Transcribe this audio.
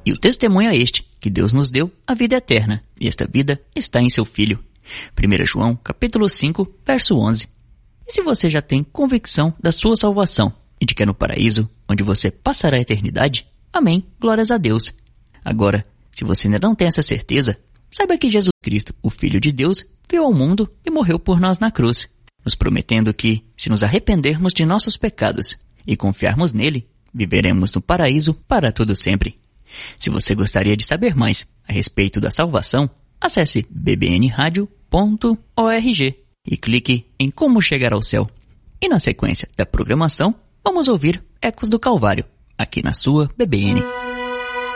E o testemunho é este, que Deus nos deu a vida eterna, e esta vida está em seu Filho. 1 João, capítulo 5, verso 11. E se você já tem convicção da sua salvação e de que é no paraíso, onde você passará a eternidade, amém, glórias a Deus. Agora, se você ainda não tem essa certeza, saiba que Jesus Cristo, o Filho de Deus, veio ao mundo e morreu por nós na cruz, nos prometendo que, se nos arrependermos de nossos pecados e confiarmos nele, viveremos no paraíso para todo sempre. Se você gostaria de saber mais a respeito da salvação, acesse bbnradio.org e clique em Como Chegar ao Céu. E na sequência da programação, vamos ouvir Ecos do Calvário, aqui na sua BBN.